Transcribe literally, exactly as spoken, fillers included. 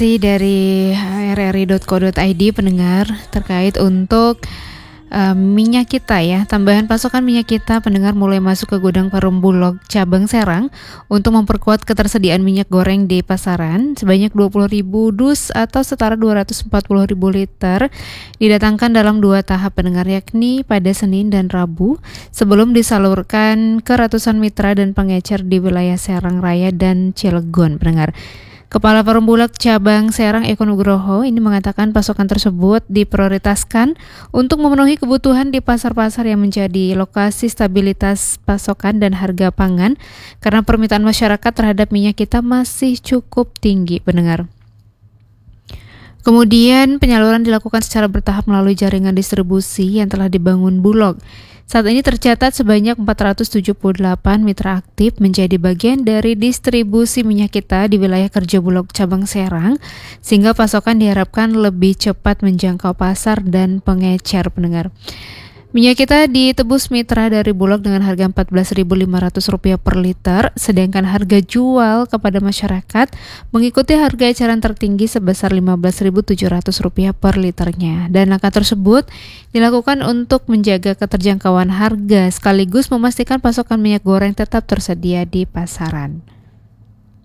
Dari r r i dot co dot i d pendengar terkait untuk uh, minyak kita ya, tambahan pasokan minyak kita pendengar mulai masuk ke gudang Perumbulok cabang Serang untuk memperkuat ketersediaan minyak goreng di pasaran sebanyak dua puluh ribu dus atau setara dua ratus empat puluh ribu liter didatangkan dalam dua tahap pendengar, yakni pada Senin dan Rabu sebelum disalurkan ke ratusan mitra dan pengecer di wilayah Serang Raya dan Cilegon pendengar. Kepala Perumbulok Cabang Serang Eko Nugroho ini mengatakan pasokan tersebut diprioritaskan untuk memenuhi kebutuhan di pasar-pasar yang menjadi lokasi stabilitas pasokan dan harga pangan karena permintaan masyarakat terhadap minyak kita masih cukup tinggi pendengar. Kemudian penyaluran dilakukan secara bertahap melalui jaringan distribusi yang telah dibangun Bulog. Saat ini tercatat sebanyak empat ratus tujuh puluh delapan mitra aktif menjadi bagian dari distribusi minyak kita di wilayah kerja Bulog Cabang Serang, sehingga pasokan diharapkan lebih cepat menjangkau pasar dan pengecer pendengar. Minyak kita ditebus mitra dari Bulog dengan harga empat belas ribu lima ratus rupiah per liter, sedangkan harga jual kepada masyarakat mengikuti harga eceran tertinggi sebesar lima belas ribu tujuh ratus rupiah per liternya. Dan langkah tersebut dilakukan untuk menjaga keterjangkauan harga sekaligus memastikan pasokan minyak goreng tetap tersedia di pasaran.